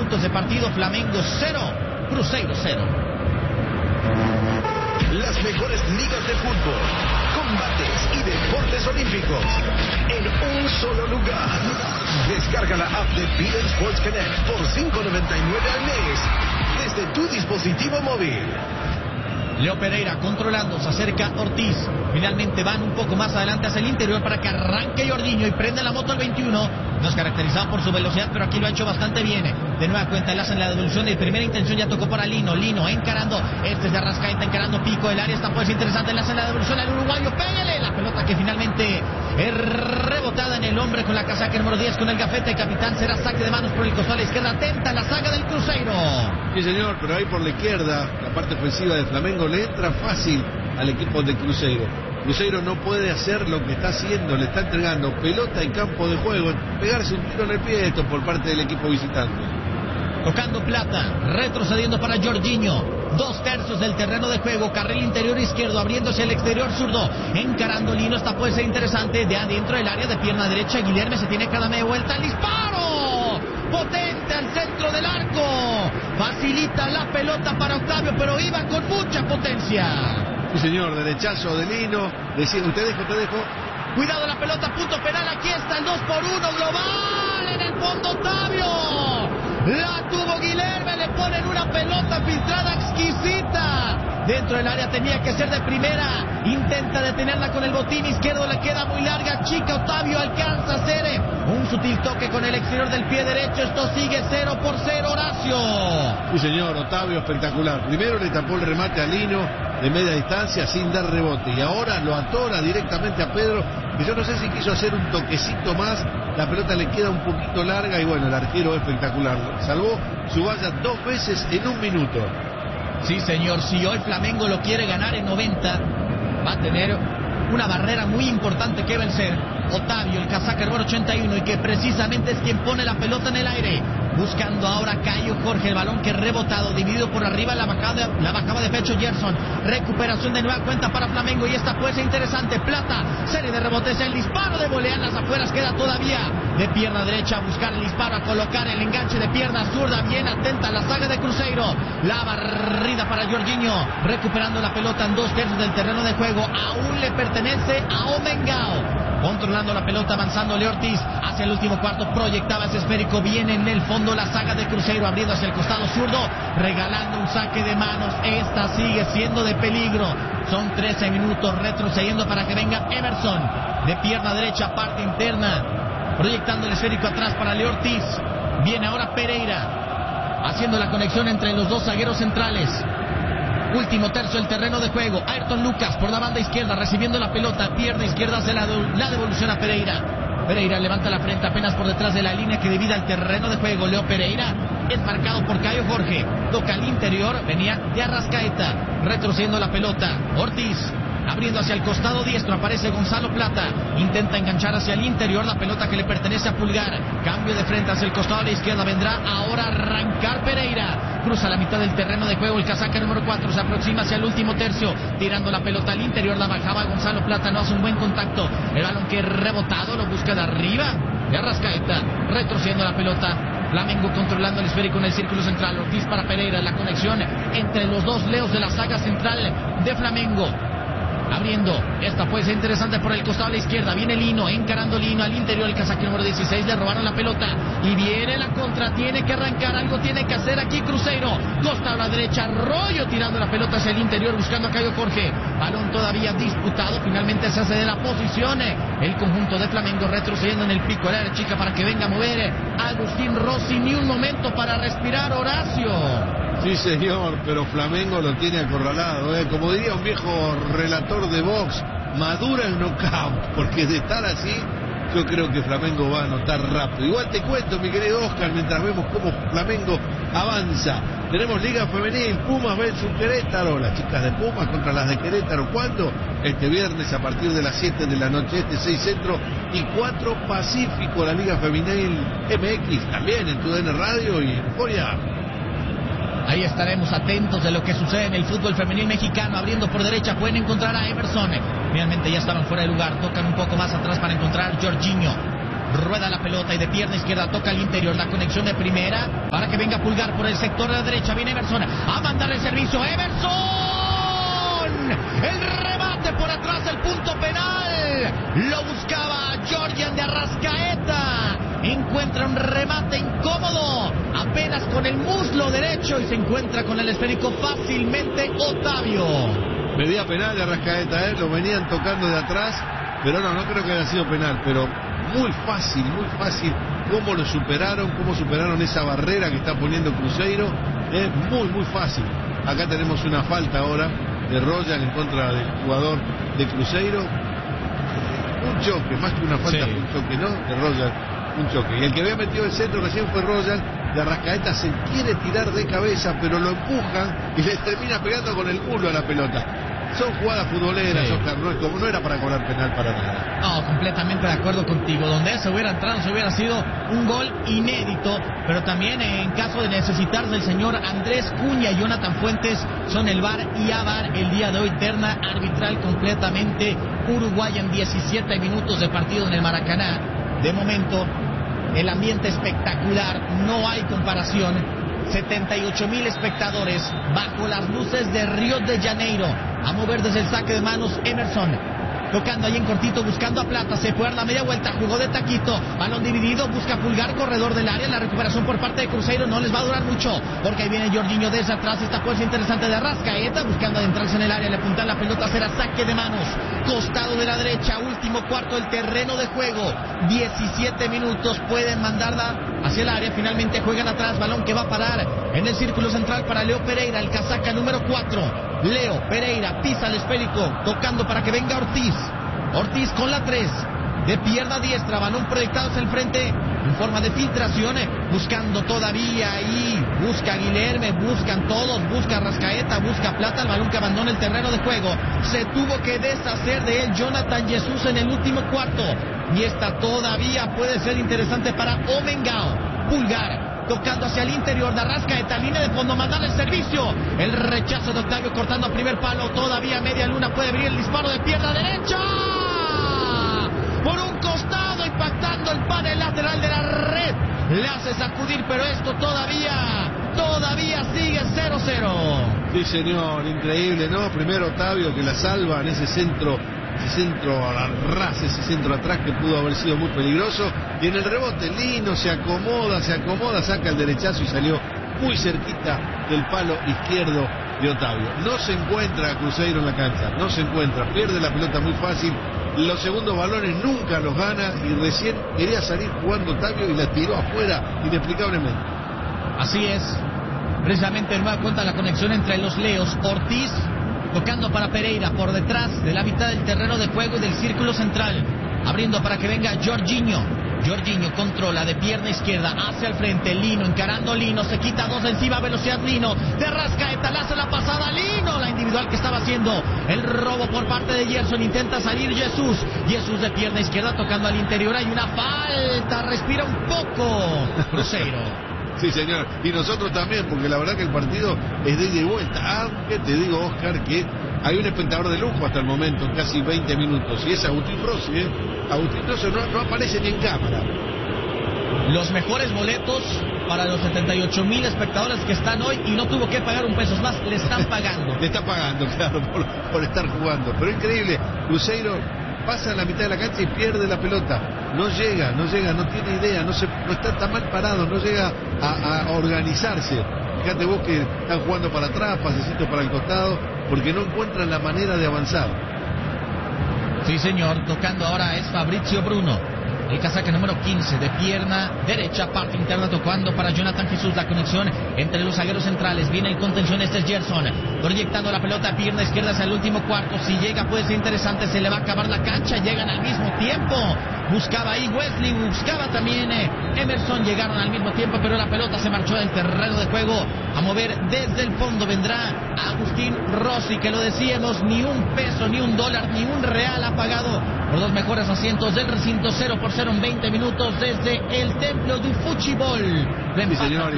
minutos de partido. Flamengo 0, Cruzeiro 0. Las mejores ligas de fútbol, combates y deportes olímpicos en un solo lugar. Descarga la app de beIN Sports Connect por $5.99 al mes desde tu dispositivo móvil. Leo Pereira controlando, se acerca Ortiz. Finalmente van un poco más adelante hacia el interior para que arranque Jorginho y prende la moto al 21. No es caracterizado por su velocidad, pero aquí lo ha hecho bastante bien. De nueva cuenta, le hacen la devolución de primera intención, ya tocó para Lino. Lino encarando, este es de Arrascaeta encarando pico del área, esta puede ser interesante, le hacen la devolución al uruguayo. Pégale la pelota que finalmente es rebotada en el hombre con la casaca número 10 con el gafete. Capitán, será saque de manos por el costado a la izquierda. Atenta la saga del Cruzeiro. Sí, señor, pero ahí por la izquierda, la parte ofensiva de Flamengo le entra fácil al equipo de Cruzeiro. Cruzeiro no puede hacer lo que está haciendo, le está entregando pelota en campo de juego, pegarse un tiro en el pie, esto por parte del equipo visitante. Tocando Plata, retrocediendo para Jorginho, 2/3 del terreno de juego, carril interior izquierdo, abriéndose el exterior zurdo, encarando Lino, esta puede ser interesante, de adentro del área de pierna derecha, Guilherme se tiene que dar media vuelta, el disparo, potente al centro del arco, facilita la pelota para Octavio, pero iba con mucha potencia. Sí, señor, derechazo de Lino, decía, te dejo. Cuidado la pelota, punto penal, aquí está el 2-1 global, en el fondo Octavio, la tuvo Guilherme, le ponen una pelota filtrada exquisita, dentro del área tenía que ser de primera, intenta detenerla con el botín izquierdo, le queda muy larga, chica, Octavio alcanza a hacer un sutil toque con el exterior del pie derecho, esto sigue 0-0, Horacio. Sí, señor, Octavio espectacular, primero le tapó el remate a Lino de media distancia sin dar rebote y ahora lo atora directamente a Pedro, que yo no sé si quiso hacer un toquecito más, la pelota le queda un poquito larga y bueno, el arquero espectacular, salvó su valla 2 veces en 1 minuto. Sí, señor, si hoy Flamengo lo quiere ganar en 90, va a tener una barrera muy importante que vencer. Octavio, el casaca número 81, y que precisamente es quien pone la pelota en el aire, buscando ahora Caio Jorge, el balón que rebotado, dividido por arriba, la bajaba de pecho Gerson, recuperación de nueva cuenta para Flamengo, y esta puede ser interesante. Plata, serie de rebotes, el disparo de volea en las afueras, queda todavía de pierna derecha a buscar el disparo, a colocar el enganche de pierna zurda, bien atenta la saga de Cruzeiro, la barrida para Jorginho, recuperando la pelota en 2/3 del terreno de juego, aún le pertenece a Omengao, controlando la pelota, avanzando Ortiz hacia el último cuarto, proyectaba ese esférico, viene en el fondo la saga de Cruzeiro, abriendo hacia el costado zurdo, regalando un saque de manos, esta sigue siendo de peligro, son 13 minutos, retrocediendo para que venga Emerson, de pierna derecha, parte interna, proyectando el esférico atrás para Ortiz, viene ahora Pereira, haciendo la conexión entre los dos zagueros centrales. Último tercio del terreno de juego, Ayrton Lucas por la banda izquierda, recibiendo la pelota, pierna izquierda, hace la devolución a Pereira. Pereira levanta la frente apenas por detrás de la línea que divide el terreno de juego. Leo Pereira es marcado por Caio Jorge, toca al interior, venía de Arrascaeta, retrocediendo la pelota, Ortiz, abriendo hacia el costado diestro, aparece Gonzalo Plata, intenta enganchar hacia el interior la pelota que le pertenece a Pulgar, cambio de frente hacia el costado a la izquierda, vendrá ahora a arrancar Pereira, cruza la mitad del terreno de juego, el casaca número 4 se aproxima hacia el último tercio, tirando la pelota al interior, la bajaba Gonzalo Plata, no hace un buen contacto, el balón que rebotado lo busca de arriba, de Arrascaeta, retrocediendo la pelota, Flamengo controlando el esférico en el círculo central, Ortiz para Pereira, la conexión entre los dos leos de la saga central de Flamengo. Abriendo, esta puede ser interesante por el costado a la izquierda, viene Lino, encarando Lino al interior, el casaque número 16, le robaron la pelota, y viene la contra, tiene que arrancar, algo tiene que hacer aquí Cruzeiro, costa a la derecha, Arroyo tirando la pelota hacia el interior, buscando a Caio Jorge, balón todavía disputado, finalmente se hace de la posición, el conjunto de Flamengo retrocediendo en el pico de la área chica para que venga a mover Agustín Rossi, ni un momento para respirar, Horacio. Sí, señor, pero Flamengo lo tiene acorralado, como diría un viejo relator de box, madura el knockout, porque de estar así, yo creo que Flamengo va a anotar rápido. Igual te cuento, mi querido Oscar, mientras vemos cómo Flamengo avanza. Tenemos Liga Femenil, Pumas vs Querétaro, las chicas de Pumas contra las de Querétaro. ¿Cuándo? Este viernes a partir de las 7 de la noche, 6 Centro y 4 Pacífico, la Liga Femenil MX, también en TUDN Radio y en Euforia. Ahí estaremos atentos de lo que sucede en el fútbol femenil mexicano. Abriendo por derecha pueden encontrar a Emerson. Finalmente ya estaban fuera de lugar. Tocan un poco más atrás para encontrar a Jorginho. rueda la pelota y de pierna izquierda toca al interior, la conexión de primera para que venga Pulgar por el sector de la derecha. Viene Emerson a mandar el servicio. ¡Emerson! El remate por atrás, el punto penal. Lo buscaba Georgian de Arrascaeta. Encuentra un remate incómodo, apenas con el muslo derecho, y se encuentra con el esférico fácilmente Otavio. Pedía penal de Arrascaeta, lo venían tocando de atrás, pero no creo que haya sido penal, pero muy fácil, cómo lo superaron, cómo superaron esa barrera que está poniendo Cruzeiro, muy fácil. Acá tenemos una falta ahora de Royal en contra del jugador de Cruzeiro, un choque, más que una falta, sí. Un choque, ¿no? De Royal, un choque. Y el que había metido el centro recién fue Royal. De Arrascaeta se quiere tirar de cabeza, pero lo empujan y le termina pegando con el culo a la pelota. Son jugadas futboleras, sí. Oscar, no era para cobrar penal para nada. No, completamente de acuerdo contigo. Donde se hubiera entrado, se hubiera sido un gol inédito. Pero también en caso de necesitarse, el señor Andrés Cuña y Jonathan Fuentes son el VAR y AVAR el día de hoy. Terna arbitral completamente uruguaya en 17 minutos de partido en el Maracaná. De momento, el ambiente espectacular, no hay comparación. 78,000 espectadores bajo las luces de Río de Janeiro. A mover desde el saque de manos Emerson, tocando ahí en cortito, buscando a Plata, se puede dar la media vuelta, jugó de taquito, balón dividido, busca Pulgar, corredor del área, la recuperación por parte de Cruzeiro no les va a durar mucho, porque ahí viene Jorginho desde atrás, esta fuerza interesante de Arrascaeta, buscando adentrarse en el área, le apuntan la pelota, será saque de manos, costado de la derecha, último cuarto del terreno de juego, 17 minutos, pueden mandarla hacia el área, finalmente juegan atrás, balón que va a parar en el círculo central para Leo Pereira, el casaca número 4, Leo Pereira pisa el esférico, tocando para que venga Ortiz. Ortiz con la 3, de pierna diestra, balón proyectado hacia el frente en forma de filtración, buscando todavía ahí, busca Guilherme, buscan todos, busca Arrascaeta, busca Plata, el balón que abandona el terreno de juego, se tuvo que deshacer de él Jonathan Jesús en el último cuarto, y esta todavía puede ser interesante para Omengao. Pulgar tocando hacia el interior de Arrascaeta, línea de fondo, mandar el servicio, el rechazo de Octavio cortando a primer palo, todavía media luna, puede venir el disparo de pierna derecha, por un costado, impactando el panel lateral de la red, le hace sacudir, pero esto todavía sigue 0-0. Sí señor, increíble, ¿no? Primero Octavio que la salva en ese centro a ras, ese centro atrás que pudo haber sido muy peligroso, y en el rebote Lino se acomoda, saca el derechazo y salió muy cerquita del palo izquierdo de Octavio. No se encuentra a Cruzeiro en la cancha, pierde la pelota muy fácil, los segundos balones nunca los gana, y recién quería salir jugando Octavio y la tiró afuera inexplicablemente. Así es, precisamente de nueva cuenta la conexión entre los Leos. Ortiz tocando para Pereira por detrás de la mitad del terreno de juego y del círculo central, abriendo para que venga Jorginho. Jorginho controla de pierna izquierda hacia el frente, Lino encarando Lino, se quita dos encima, velocidad Lino, de Arrascaeta, le hace la pasada Lino, la individual que estaba haciendo, el robo por parte de Gerson, intenta salir Jesús de pierna izquierda tocando al interior, hay una falta, respira un poco Cruzeiro. Sí señor, y nosotros también, porque la verdad que el partido es de ida y vuelta, aunque te digo, Oscar, que hay un espectador de lujo hasta el momento, casi 20 minutos, y es Agustín Rossi, Agustín Rossi no aparece ni en cámara. Los mejores boletos para los 78,000 espectadores que están hoy, y no tuvo que pagar un peso más, le están pagando. Le está pagando, claro, por estar jugando, pero increíble, Cruzeiro pasa a la mitad de la cancha y pierde la pelota, no llega, no tiene idea, no está tan mal parado, no llega a organizarse. Fíjate vos que están jugando para atrás, pasecitos para el costado, porque no encuentran la manera de avanzar. Sí señor, tocando ahora es Fabrizio Bruno, el casaca número 15, de pierna derecha, parte interna, tocando para Jonathan Jesús, la conexión entre los zagueros centrales, viene en contención, este es Gerson, proyectando la pelota, pierna izquierda hacia el último cuarto, si llega puede ser interesante, se le va a acabar la cancha, llegan al mismo tiempo, buscaba ahí Wesley, buscaba también Emerson, llegaron al mismo tiempo, pero la pelota se marchó del terreno de juego, a mover desde el fondo vendrá Agustín Rossi, que lo decíamos, ni un peso, ni un dólar, ni un real ha pagado por los mejores asientos del recinto, 0-0 en 20 minutos desde el Templo du Fútbol. Sí señor, y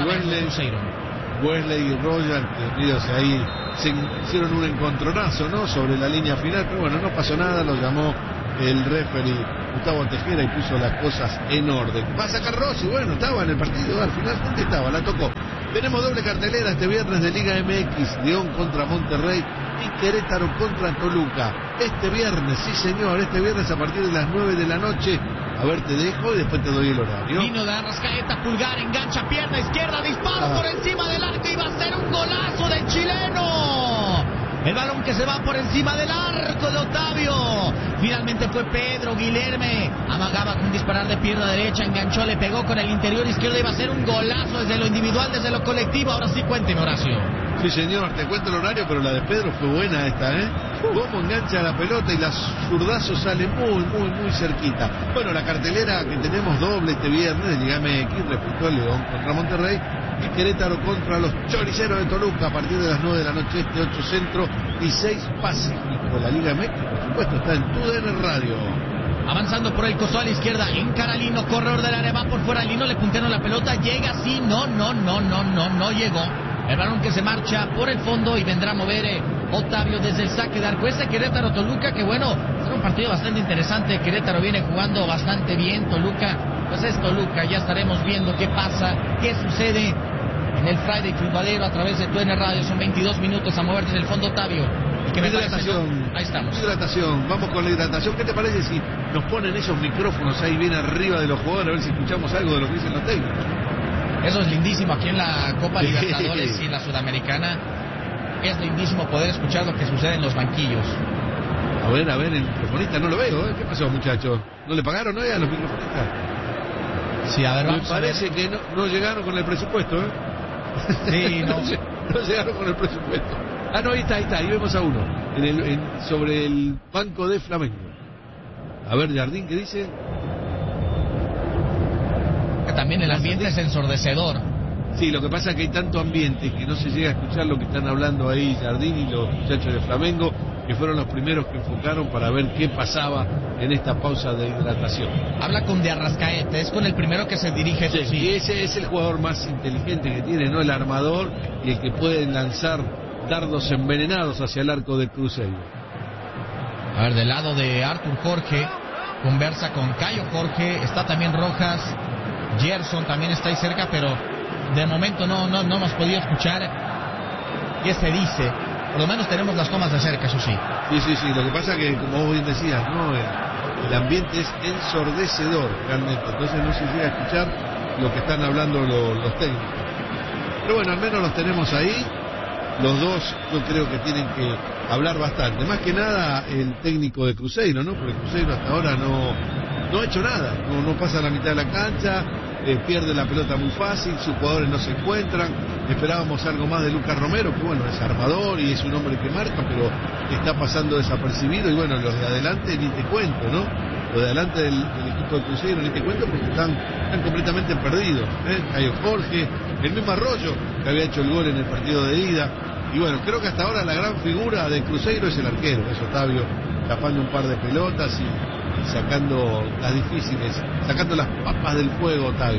Wesley y Royal, ahí se hicieron un encontronazo, ¿no?, sobre la línea final, pero bueno, no pasó nada, lo llamó el referee Gustavo Tejera y puso las cosas en orden. Va a sacar Rossi, bueno, estaba en el partido, al final estaba, la tocó. Tenemos doble cartelera este viernes de Liga MX, León contra Monterrey y Querétaro contra Toluca. Este viernes, sí señor, este viernes a partir de las 9 de la noche. A ver, te dejo y después te doy el horario. Vino de Arrascaeta, Pulgar, engancha, pierna izquierda, disparo por encima del arco y va a ser un golazo del chileno. El balón que se va por encima del arco de Otavio. Finalmente fue Pedro Guilherme. Amagaba con disparar de pierna derecha, enganchó, le pegó con el interior izquierdo. Iba a ser un golazo desde lo individual, desde lo colectivo. Ahora sí, cuénteme, Horacio. Sí, señor, te cuento el horario, pero la de Pedro fue buena esta, ¿eh? Cómo engancha la pelota y la zurdazo sale muy cerquita. Bueno, la cartelera que tenemos doble este viernes de Liga MX, repito, León contra Monterrey y Querétaro contra los Choriceros de Toluca a partir de las 9 de la noche, este 8 Centro y 6 Pacífico. La Liga MX, por supuesto, está en TUDN Radio. Avanzando por el costado a la izquierda, encara Lino, corredor del área, va por fuera Lino, le puntearon la pelota, llega así, no llegó. El balón que se marcha por el fondo y vendrá a mover Otavio desde el saque de arco. Ese Querétaro-Toluca, que bueno, será un partido bastante interesante. Querétaro viene jugando bastante bien, Toluca, pues es Toluca. Ya estaremos viendo qué pasa, qué sucede en el Friday Futbolero a través de TUDN Radio. Son 22 minutos a mover desde el fondo Otavio. Y que me hidratación, ahí estamos. Hidratación, vamos con la hidratación. ¿Qué te parece si nos ponen esos micrófonos ahí bien arriba de los jugadores, a ver si escuchamos algo de lo que dicen los técnicos? Eso es lindísimo aquí en la Copa Libertadores y en la Sudamericana. Es lindísimo poder escuchar lo que sucede en los banquillos. A ver, el microfonista no lo veo, ¿eh? ¿Qué pasó, muchachos? ¿No le pagaron hoy a los microfonistas? Sí, a ver, vamos. Me parece que no llegaron con el presupuesto, ¿eh? Sí, no. No llegaron con el presupuesto. Ah, no, ahí está, ahí vemos a uno. Sobre el banco de Flamengo. A ver, Jardín, ¿qué dice? También el ambiente es ensordecedor. Sí, lo que pasa es que hay tanto ambiente que no se llega a escuchar lo que están hablando ahí Jardín y los muchachos de Flamengo, que fueron los primeros que enfocaron para ver qué pasaba en esta pausa de hidratación. Habla con De Arrascaeta, es con el primero que se dirige. Sí, y ese es el jugador más inteligente que tiene, ¿no? El armador y el que puede lanzar dardos envenenados hacia el arco del Cruzeiro. A ver, del lado de Artur Jorge, conversa con Cayo Jorge, está también Rojas. Gerson también está ahí cerca, pero de momento no hemos podido escuchar qué se dice. Por lo menos tenemos las tomas de cerca, eso sí. Sí, lo que pasa es que, como vos bien decías, ¿no? El ambiente es ensordecedor realmente, entonces no se llega a escuchar lo que están hablando los técnicos. Pero bueno, al menos los tenemos ahí. Los dos yo creo que tienen que hablar bastante. Más que nada el técnico de Cruzeiro, ¿no? Porque Cruzeiro hasta ahora no ha hecho nada, no pasa la mitad de la cancha, pierde la pelota muy fácil, sus jugadores no se encuentran. Esperábamos algo más de Lucas Romero, que bueno, es armador y es un hombre que marca, pero está pasando desapercibido. Y bueno, los de adelante ni te cuento, ¿no? Los de adelante del equipo de Cruzeiro ni te cuento porque están completamente perdidos, ¿eh? Cayo Jorge, el mismo Arroyo que había hecho el gol en el partido de ida. Y bueno, creo que hasta ahora la gran figura de Cruzeiro es el arquero, es Otavio, tapando un par de pelotas y sacando las difíciles, sacando las papas del fuego, Otavio.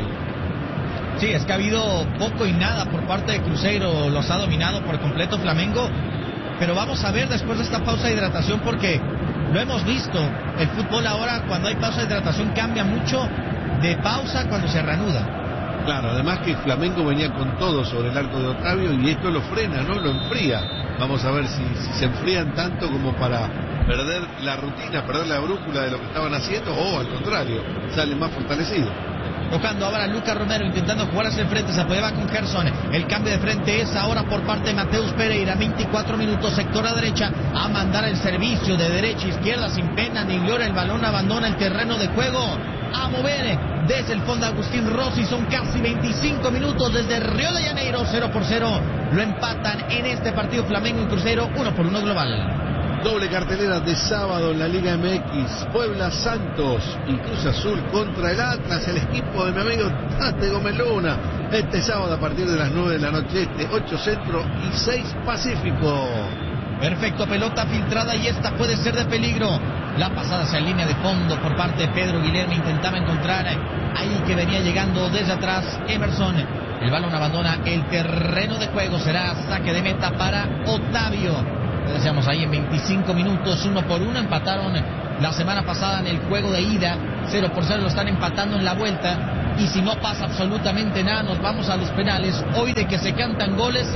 Sí, es que ha habido poco y nada por parte de Cruzeiro, los ha dominado por completo Flamengo, pero vamos a ver después de esta pausa de hidratación, porque lo hemos visto, el fútbol ahora cuando hay pausa de hidratación cambia mucho de pausa cuando se reanuda. Claro, además que Flamengo venía con todo sobre el arco de Otavio y esto lo frena, ¿no? Lo enfría. Vamos a ver si se enfrían tanto como para perder la rutina, perder la brújula de lo que estaban haciendo, o al contrario, salen más fortalecidos. Tocando ahora Lucas Romero, intentando jugar hacia el frente, se apoyaba con Gerson. El cambio de frente es ahora por parte de Mateus Pereira. 24 minutos, sector a derecha, a mandar el servicio de derecha a izquierda sin pena ni gloria. El balón abandona el terreno de juego. A mover desde el fondo Agustín Rossi. Son casi 25 minutos desde Río de Janeiro. 0-0. Lo empatan en este partido Flamengo y Cruzeiro. 1-1 global. Doble cartelera de sábado en la Liga MX. Puebla Santos y Cruz Azul contra el Atlas, el equipo de mi amigo Tate Gómez Luna. Este sábado a partir de las 9 de la noche, 8 Centro y 6 Pacífico. Perfecto, pelota filtrada y esta puede ser de peligro. La pasada hacia línea de fondo por parte de Pedro Guilherme. Intentaba encontrar ahí que venía llegando desde atrás Emerson. El balón abandona el terreno de juego. Será saque de meta para Otavio. Decíamos ahí en 25 minutos, 1-1, empataron la semana pasada en el juego de ida, 0-0 lo están empatando en la vuelta. Y si no pasa absolutamente nada, nos vamos a los penales. Hoy de que se cantan goles,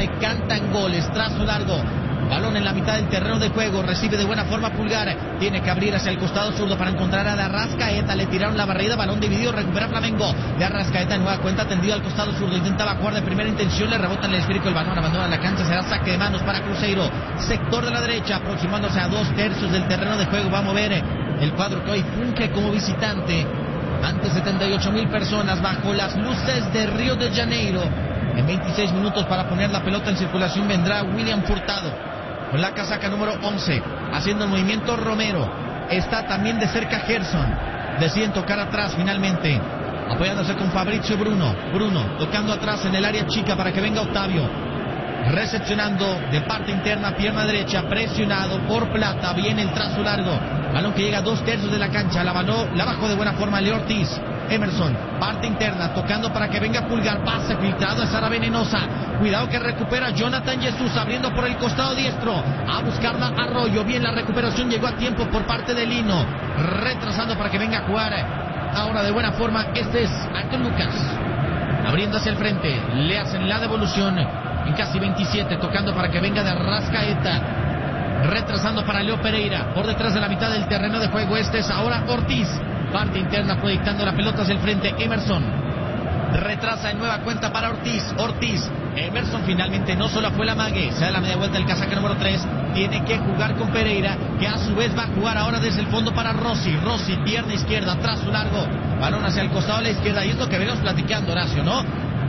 trazo largo. Balón en la mitad del terreno de juego, recibe de buena forma Pulgar, tiene que abrir hacia el costado zurdo para encontrar a de Arrascaeta, le tiraron la barrida, balón dividido, recupera Flamengo, de Arrascaeta en nueva cuenta, tendido al costado zurdo, intentaba jugar de primera intención, le rebota en el esférico el balón, abandona la cancha, será saque de manos para Cruzeiro, sector de la derecha, aproximándose a 2/3 del terreno de juego, va a mover el cuadro que hoy funge como visitante ante 78,000 personas bajo las luces de Río de Janeiro. En 26 minutos para poner la pelota en circulación vendrá William Furtado con la casaca número 11, haciendo el movimiento Romero. Está también de cerca Gerson. Deciden tocar atrás finalmente, apoyándose con Fabrizio Bruno. Bruno tocando atrás en el área chica para que venga Octavio. Recepcionando de parte interna, pierna derecha, presionado por Plata. Viene el trazo largo. Balón que llega a 2/3 de la cancha. La bajó de buena forma Leo Ortiz. Emerson, parte interna, tocando para que venga Pulgar, pase filtrado, es Sara Venenosa, cuidado que recupera Jonathan Jesús, abriendo por el costado diestro, a buscarla Arroyo, bien la recuperación, llegó a tiempo por parte de Lino, retrasando para que venga a jugar, ahora de buena forma, este es Acton Lucas, abriendo hacia el frente, le hacen la devolución, en casi 27, tocando para que venga de Arrascaeta, retrasando para Leo Pereira, por detrás de la mitad del terreno de juego, este es ahora Ortiz, parte interna proyectando la pelota hacia el frente, Emerson retrasa en nueva cuenta para Ortiz, Emerson finalmente no solo fue la mague, se da la media vuelta el casaca número 3, tiene que jugar con Pereira, que a su vez va a jugar ahora desde el fondo para Rossi, pierna izquierda, trazo largo, balón hacia el costado a la izquierda, y es lo que venimos platicando, Horacio, ¿no?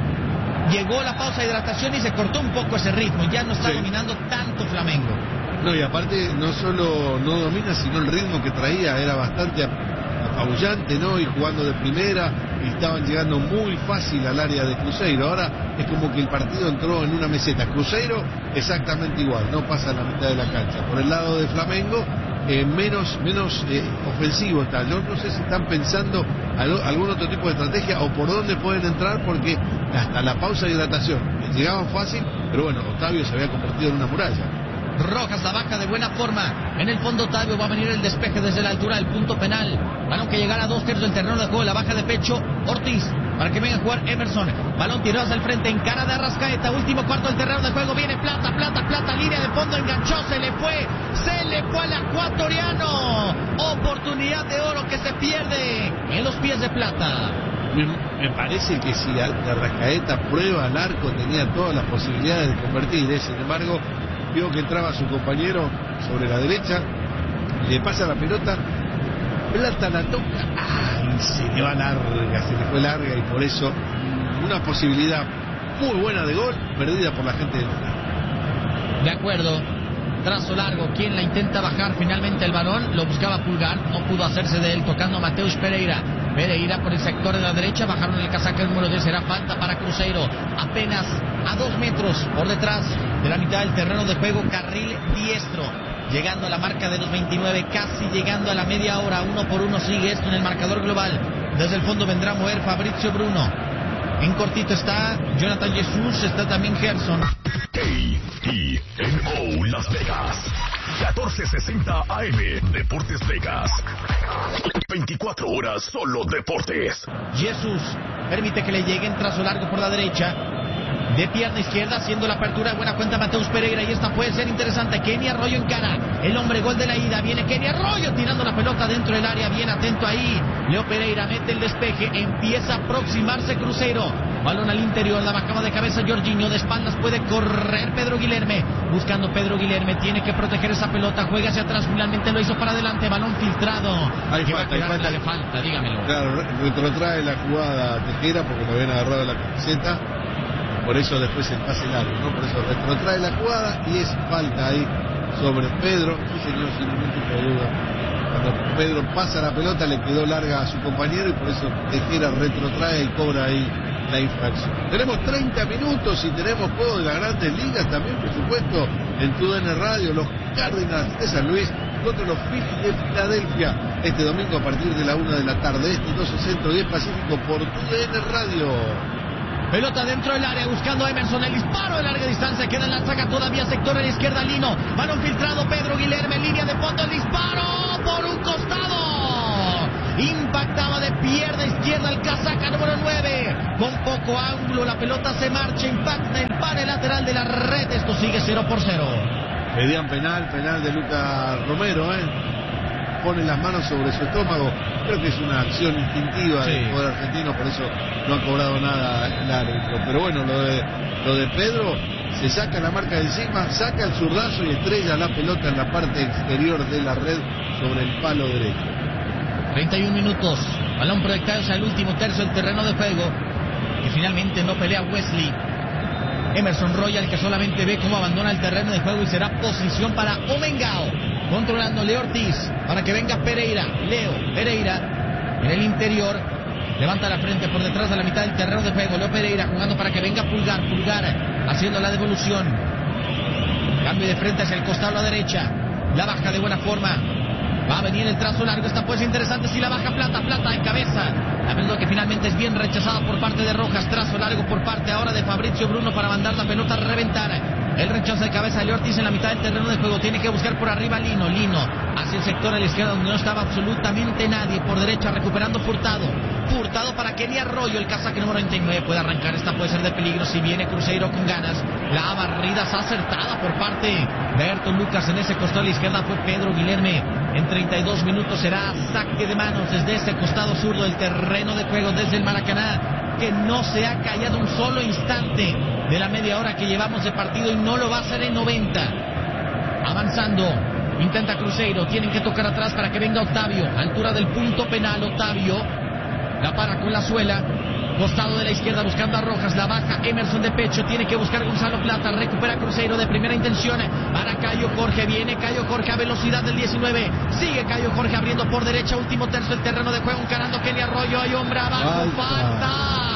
Llegó la pausa de hidratación y se cortó un poco ese ritmo, ya no está dominando tanto Flamengo. No, y aparte no solo no domina, sino el ritmo que traía era bastante apabullante, ¿no? Y jugando de primera, y estaban llegando muy fácil al área de Cruzeiro. Ahora es como que el partido entró en una meseta. Cruzeiro exactamente igual, no pasa la mitad de la cancha. Por el lado de Flamengo, menos ofensivo está. Yo no sé si están pensando algún otro tipo de estrategia o por dónde pueden entrar, porque hasta la pausa de hidratación llegaban fácil, pero bueno, Octavio se había convertido en una muralla. Rojas la baja de buena forma. En el fondo Octavio, va a venir el despeje desde la altura del punto penal. Balón que llegará a 2/3 del terreno de juego. La baja de pecho Ortiz para que venga a jugar Emerson. Balón tirado hacia el frente en cara de Arrascaeta. Último cuarto del terreno de juego. Viene Plata. Línea de fondo, enganchó. Se le fue al ecuatoriano. Oportunidad de oro que se pierde en los pies de Plata. Me parece que si Arrascaeta prueba al arco tenía todas las posibilidades de convertir. Sin embargo, vio que entraba su compañero sobre la derecha, le pasa la pelota, Plata la toca, se le fue larga, y por eso una posibilidad muy buena de gol, perdida por la gente del lugar. De acuerdo, trazo largo, quien la intenta bajar finalmente el balón, lo buscaba Pulgar, no pudo hacerse de él, tocando a Mateus Pereira por el sector de la derecha, bajaron el casaca número 10, será falta para Cruzeiro, apenas a 2 metros por detrás de la mitad del terreno de juego, carril diestro, llegando a la marca de los 29, casi llegando a la media hora, 1-1 sigue esto en el marcador global, desde el fondo vendrá a mover Fabrizio Bruno, en cortito está Jonathan Jesús, está también Gerson. KENO Las Vegas 1460 AM Deportes Vegas, 24 horas solo deportes. Jesús permite que le lleguen, trazo largo por la derecha, de pierna izquierda, haciendo la apertura de buena cuenta Mateus Pereira, y esta puede ser interesante. Kenny Arroyo en cara, el hombre gol de la ida, viene Kenny Arroyo tirando la pelota dentro del área, bien atento ahí, Leo Pereira mete el despeje, empieza a aproximarse Cruzeiro, balón al interior, la bajaba de cabeza Jorginho, de espaldas puede correr Pedro Guilherme, buscando Pedro Guilherme, tiene que proteger esa pelota, juega hacia atrás, finalmente lo hizo para adelante, balón filtrado. Hay falta, dígamelo. Claro, retrotrae la jugada Tejera porque lo habían agarrado la camiseta, por eso después el pase largo, ¿no? Por eso retrotrae la jugada y es falta ahí sobre Pedro. Sí, señor, sin ningún tipo de duda. Cuando Pedro pasa la pelota le quedó larga a su compañero y por eso Tejera retrotrae y cobra ahí la infracción. Tenemos 30 minutos y tenemos juego de las Grandes Ligas también, por supuesto, en TUDN Radio, los Cardinals de San Luis contra los Phillies de Filadelfia, este domingo a partir de la 1 de la tarde, 12 Centro, 10 Pacífico, por TUDN Radio. Pelota dentro del área buscando a Emerson. El disparo de larga distancia. Queda en la saga todavía. Sector a la izquierda. Lino. Balón filtrado. Pedro Guilherme. Línea de fondo. El disparo por un costado. Impactaba de pierna izquierda el casaca número 9. Con poco ángulo. La pelota se marcha. Impacta el pare lateral de la red. Esto sigue 0-0. Pedían penal de Lucas Romero, pone las manos sobre su estómago. Creo que es una acción instintiva del jugador argentino, por eso no ha cobrado nada el árbitro. Pero bueno, lo de Pedro, se saca la marca de encima, saca el zurdazo y estrella la pelota en la parte exterior de la red sobre el palo derecho. 31 minutos, balón proyectado hacia el último tercio del terreno de juego, y finalmente no pelea Wesley. Emerson Royal, que solamente ve cómo abandona el terreno de juego, y será posición para Omengao. Controlando Leo Ortiz para que venga Pereira. Leo Pereira en el interior. Levanta la frente por detrás de la mitad del terreno de juego. Leo Pereira jugando para que venga Pulgar. Pulgar haciendo la devolución. Cambio de frente hacia el costado a la derecha. La baja de buena forma. Va a venir el trazo largo. Esta puede ser interesante si la baja Plata. Plata en cabeza. La pelota que finalmente es bien rechazada por parte de Rojas. Trazo largo por parte ahora de Fabrizio Bruno para mandar la pelota a reventar. El rechazo de cabeza de Leo Ortiz en la mitad del terreno de juego. Tiene que buscar por arriba Lino. Lino hacia el sector a la izquierda donde no estaba absolutamente nadie. Por derecha recuperando Furtado. Furtado para Kenny Arroyo. El casaque número 99 puede arrancar. Esta puede ser de peligro si viene Cruzeiro con ganas. La barrida es acertada por parte de Ayrton Lucas. En ese costado a la izquierda fue Pedro Guilherme. En 32 minutos será saque de manos desde ese costado zurdo del terreno de juego, desde el Maracaná, que no se ha callado un solo instante de la media hora que llevamos de partido, y no lo va a hacer en 90. Avanzando, intenta Cruzeiro, tienen que tocar atrás para que venga Octavio, altura del punto penal. Octavio la para con la suela, costado de la izquierda buscando a Rojas, la baja Emerson de pecho, tiene que buscar Gonzalo Plata, recupera Cruzeiro de primera intención para Cayo Jorge, viene Cayo Jorge a velocidad del 19, sigue Cayo Jorge abriendo por derecha, último tercio del terreno de juego, encarando Kenny Arroyo, hay hombre abajo, falta.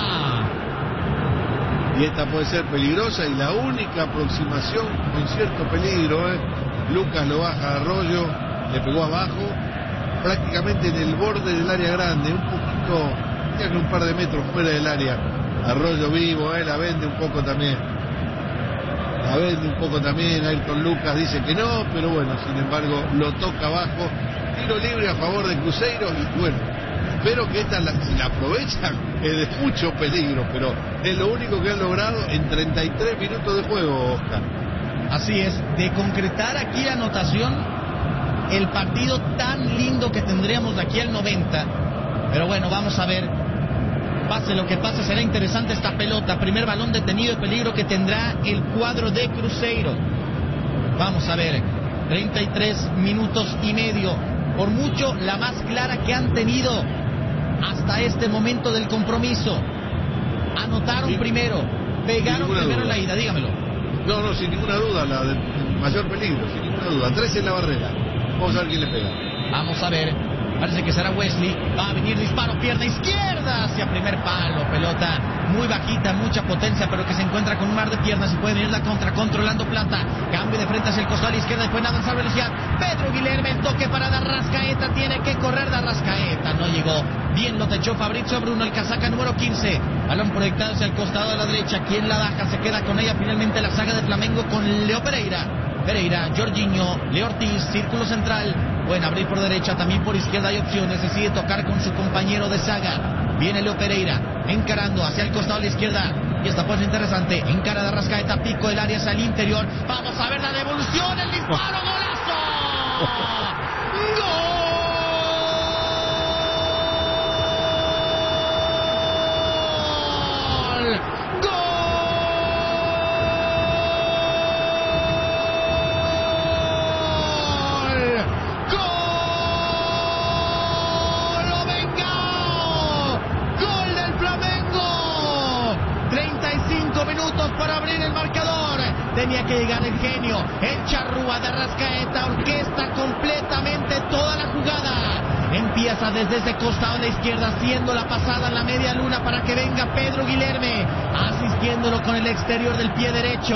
Y esta puede ser peligrosa, y la única aproximación con cierto peligro, Lucas lo baja a Arroyo, le pegó abajo, prácticamente en el borde del área grande, un poquito, ya que un par de metros fuera del área. Arroyo vivo, la vende un poco también. Ayrton Lucas dice que no, pero bueno, sin embargo lo toca abajo. Tiro libre a favor de Cruzeiro, y bueno, espero que esta si la aprovechan, es de mucho peligro, pero es lo único que han logrado en 33 minutos de juego, Oscar. Así es, de concretar aquí la anotación, el partido tan lindo que tendríamos de aquí al 90. Pero bueno, vamos a ver. Pase lo que pase, será interesante esta pelota. Primer balón detenido de peligro que tendrá el cuadro de Cruzeiro. Vamos a ver. 33 minutos y medio. Por mucho la más clara que han tenido hasta este momento del compromiso. Anotaron primero. Pegaron primero en la ida, dígamelo. No, sin ninguna duda, la de mayor peligro, sin ninguna duda. 3 en la barrera. Vamos a ver quién le pega. Vamos a ver. Parece que será Wesley. Va a venir disparo, pierna izquierda hacia primer palo. Pelota muy bajita, mucha potencia, pero que se encuentra con un mar de piernas y puede venir la contra, controlando Plata. Cambio de frente hacia el costado a la izquierda, después avanzar velocidad. Pedro Guilherme, el toque para Darrascaeta. Tiene que correr Darrascaeta. No llegó. Bien lo techó Fabrizio Bruno, el casaca número 15. Balón proyectado hacia el costado a la derecha. ¿Quién la baja? Se queda con ella finalmente la saga de Flamengo con Leo Pereira. Jorginho, Leo Ortiz, círculo central. Pueden abrir por derecha, también por izquierda hay opciones. Decide tocar con su compañero de saga. Viene Leo Pereira, encarando hacia el costado a la izquierda. Y esta puede ser interesante. Encara de Arrascaeta, pico del área hacia el interior. Vamos a ver la devolución, el disparo, golazo. ¡Gol! Tenía que llegar el genio, el charrúa de Arrascaeta, orquesta completamente toda la jugada. Empieza desde ese costado a la izquierda, haciendo la pasada en la media luna para que venga Pedro Guilherme, asistiéndolo con el exterior del pie derecho.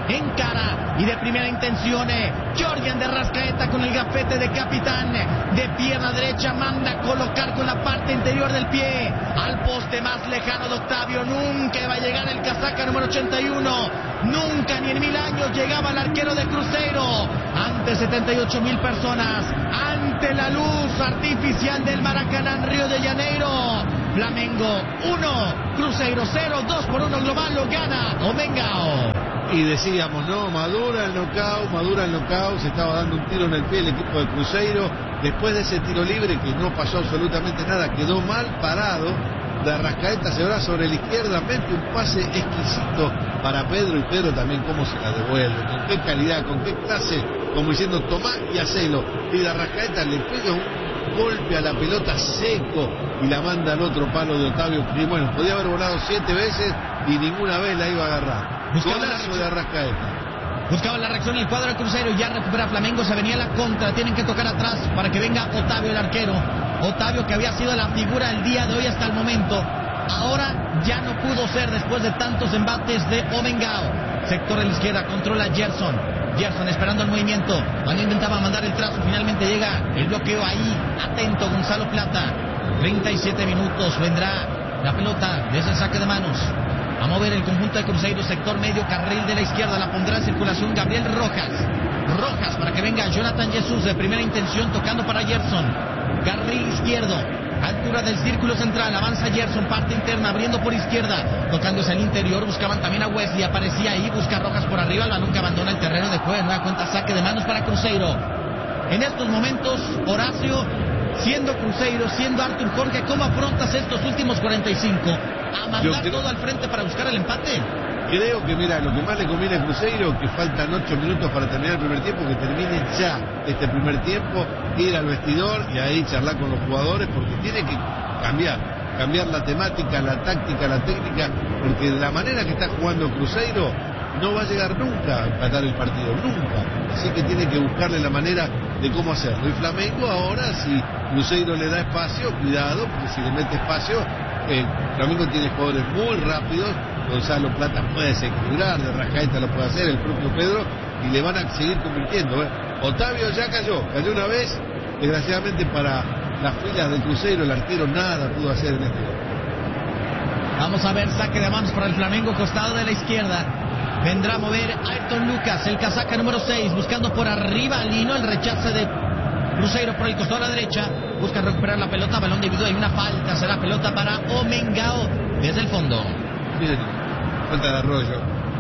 encara y de primera intención Jorgen de Arrascaeta con el gafete de capitán, de pierna derecha manda a colocar con la parte interior del pie al poste más lejano de Octavio. Nunca va a llegar el casaca número 81, nunca ni en 1000 años llegaba el arquero de Cruzeiro ante 78,000 personas, ante la luz artificial del Maracaná en Río de Janeiro. Flamengo 1, Cruzeiro 0, 2-1 global, lo gana Omengao. Y decíamos, no, madura el knockout, se estaba dando un tiro en el pie el equipo de Cruzeiro, después de ese tiro libre que no pasó absolutamente nada, quedó mal parado, de Arrascaeta se va sobre la izquierda, mete un pase exquisito para Pedro, y Pedro también cómo se la devuelve, con qué calidad, con qué clase, como diciendo, tomá y hacelo, y de Arrascaeta le pega un golpe a la pelota seco y la manda al otro palo de Otavio, que bueno, podía haber volado 7 veces y ninguna vez la iba a agarrar. Golazo de Arrascaeta. Buscaba la reacción el cuadro de Cruzeiro, ya recupera Flamengo, se venía la contra, tienen que tocar atrás para que venga Otavio el arquero. Otavio, que había sido la figura el día de hoy hasta el momento, ahora ya no pudo ser después de tantos embates de Omengao. Sector de la izquierda, controla Gerson esperando el movimiento, cuando intentaba mandar el trazo, finalmente llega el bloqueo ahí, atento Gonzalo Plata. 37 minutos, vendrá la pelota desde el saque de manos. A mover el conjunto de Cruzeiro, sector medio, carril de la izquierda, la pondrá en circulación Gabriel Rojas para que venga Jonathan Jesús de primera intención, tocando para Gerson, carril izquierdo, altura del círculo central, avanza Gerson, parte interna, abriendo por izquierda, tocándose al interior, buscaban también a Wesley, aparecía ahí, busca Rojas por arriba, el balón que abandona el terreno de juego, nueva cuenta, saque de manos para Cruzeiro. En estos momentos, Horacio, siendo Cruzeiro, siendo Artur Jorge, ¿cómo afrontas estos últimos 45? ¿A mandar todo al frente para buscar el empate? Creo que, mira, lo que más le conviene a Cruzeiro, que faltan 8 minutos para terminar el primer tiempo, que termine ya este primer tiempo, ir al vestidor y ahí charlar con los jugadores, porque tiene que cambiar la temática, la táctica, la técnica, porque de la manera que está jugando Cruzeiro no va a llegar nunca a empatar el partido, nunca. Así que tiene que buscarle la manera de cómo hacerlo. Y Flamengo ahora, si Cruzeiro le da espacio, cuidado, porque si le mete espacio, Flamengo tiene jugadores muy rápidos, Gonzalo Plata puede desequilibrar, de Arrascaeta lo puede hacer, el propio Pedro, y le van a seguir convirtiendo. Otavio ya cayó una vez, desgraciadamente para las filas del Cruzeiro, el arquero nada pudo hacer en este gol. Vamos a ver, saque de manos para el Flamengo, costado de la izquierda. Vendrá a mover Ayrton Lucas, el casaca número 6, buscando por arriba a Lino, el rechace de Cruzeiro por el costado a la derecha, busca recuperar la pelota, balón dividido, hay una falta, será pelota para Omengao desde el fondo. Miren, falta de Arroyo.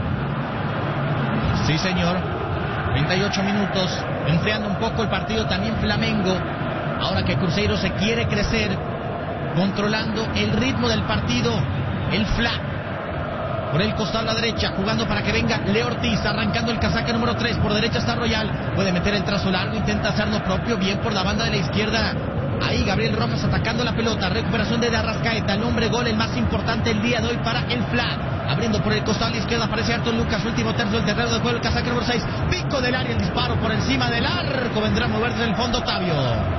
Sí, señor. 38 minutos, enfriando un poco el partido también Flamengo, ahora que Cruzeiro se quiere crecer, controlando el ritmo del partido, el flat. Por el costado a la derecha, jugando para que venga Leo Ortiz, arrancando el casaca número 3, por derecha está Royal, puede meter el trazo largo, intenta hacer lo propio, bien por la banda de la izquierda, ahí Gabriel Rojas atacando la pelota, recuperación de Arrascaeta, el hombre gol, el más importante el día de hoy para el flat, abriendo por el costado a la izquierda, aparece Ayrton Lucas, último tercio del terreno de juego, el casaca número 6, pico del área, el disparo por encima del arco, vendrá a moverse en el fondo Otavio.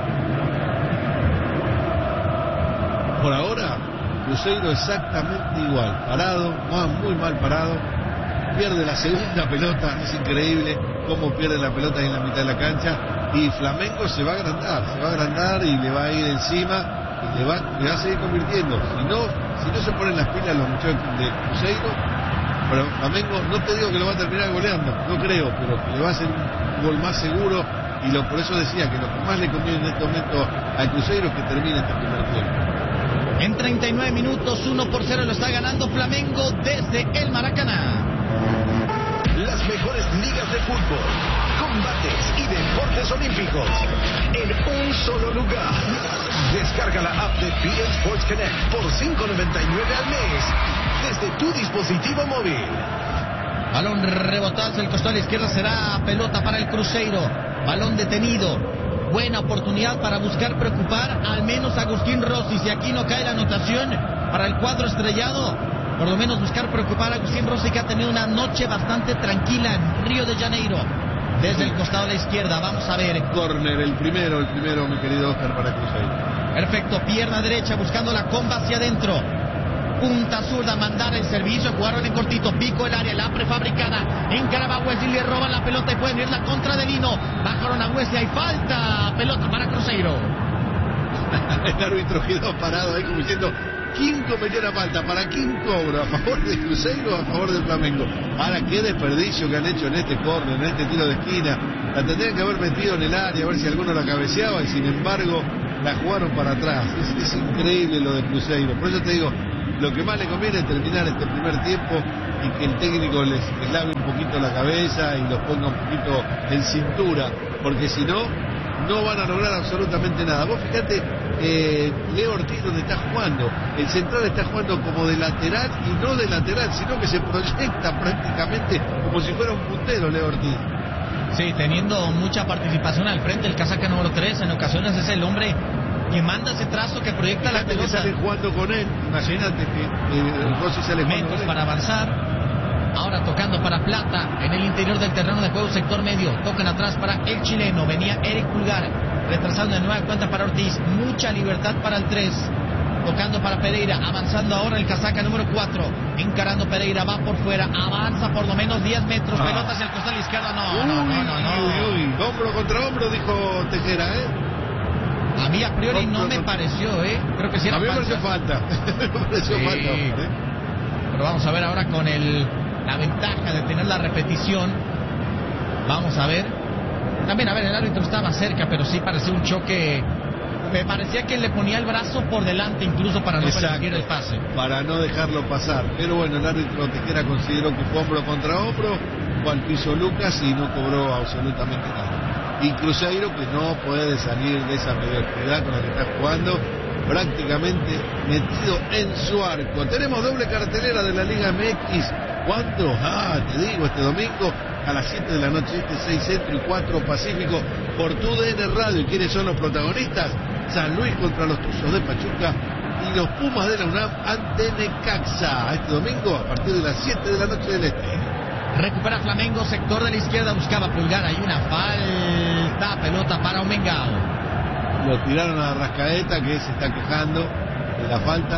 Por ahora, Cruzeiro exactamente igual, parado, muy mal parado, pierde la segunda pelota, es increíble cómo pierde la pelota ahí en la mitad de la cancha, y Flamengo se va a agrandar y le va a ir encima, y le va a seguir convirtiendo. Si no se ponen las pilas los muchachos de Cruzeiro, pero Flamengo, no te digo que lo va a terminar goleando, no creo, pero que le va a hacer un gol más seguro, y por eso decía que lo que más le conviene en este momento al Cruzeiro es que termine este primer tiempo. En 39 minutos, 1-0 lo está ganando Flamengo desde el Maracaná. Las mejores ligas de fútbol, combates y deportes olímpicos en un solo lugar. Descarga la app de PN Sports Connect por $5.99 al mes desde tu dispositivo móvil. Balón rebotado hacia el costado a la izquierda, será pelota para el Cruzeiro. Balón detenido. Buena oportunidad para buscar preocupar al menos a Agustín Rossi. Si aquí no cae la anotación para el cuadro estrellado, por lo menos buscar preocupar a Agustín Rossi, que ha tenido una noche bastante tranquila en Río de Janeiro. Desde el costado de la izquierda, vamos a ver. Córner, el primero, mi querido Oscar, para Cruzeiro. Perfecto, pierna derecha buscando la comba hacia adentro. punta zurda, mandar el servicio, jugaron en cortito, pico el área, la prefabricada, encaraba a Wesley, le roban la pelota y pueden ir la contra de Lino, bajaron a Wesley, hay falta, pelota para Cruzeiro. El árbitro quedó parado ahí como diciendo, ¿quién cometió la falta? ¿Para quién cobra? ¿A favor de Cruzeiro o a favor del Flamengo? Ahora, qué desperdicio que han hecho en este córner, en este tiro de esquina. La tendrían que haber metido en el área, a ver si alguno la cabeceaba, y sin embargo la jugaron para atrás. Es increíble lo de Cruzeiro. Por eso te digo, lo que más le conviene es terminar este primer tiempo y que el técnico les lave un poquito la cabeza y los ponga un poquito en cintura, porque si no, no van a lograr absolutamente nada. Vos fíjate, Leo Ortiz donde está jugando, el central está jugando como de lateral y no de lateral, sino que se proyecta prácticamente como si fuera un puntero Leo Ortiz. Sí, teniendo mucha participación al frente, el casaca número 3, en ocasiones es el hombre que manda ese trazo, que proyecta la pelota. Que sale jugando con él, imagínate que Rossi sale jugando metros para avanzar. Ahora tocando para Plata en el interior del terreno de juego, sector medio. Tocan atrás para el chileno. Venía Eric Pulgar, retrasando de nueva cuenta para Ortiz. Mucha libertad para el 3. Tocando para Pereira, avanzando ahora el casaca número 4. Encarando Pereira, va por fuera, avanza por lo menos 10 metros. Pelota hacia el costado izquierdo. No. Hombro contra hombro, dijo Tejera, A mí a priori no me pareció, Creo que sí era falta. A mí me pareció falta. Pero vamos a ver ahora con la ventaja de tener la repetición. Vamos a ver. También, el árbitro estaba cerca, pero sí parecía un choque. Me parecía que le ponía el brazo por delante, incluso para no permitir el pase. Para no dejarlo pasar. Pero bueno, el árbitro Tejera consideró que fue hombro contra hombro, fue al piso Lucas y no cobró absolutamente nada. Y Cruzeiro, que no puede salir de esa mediocridad con la que está jugando, prácticamente metido en su arco. Tenemos doble cartelera de la Liga MX. ¿Cuándo? Te digo, este domingo a las 7 de la noche, 6 Centro y 4 Pacífico, por TUDN Radio. ¿Y quiénes son los protagonistas? San Luis contra los Tuzos de Pachuca y los Pumas de la UNAM ante Necaxa. Este domingo a partir de las 7 de la noche del este. Recupera Flamengo, sector de la izquierda, buscaba Pulgar, hay una falta, pelota para Omengao. Lo tiraron a Rascaeta, que se está quejando de la falta.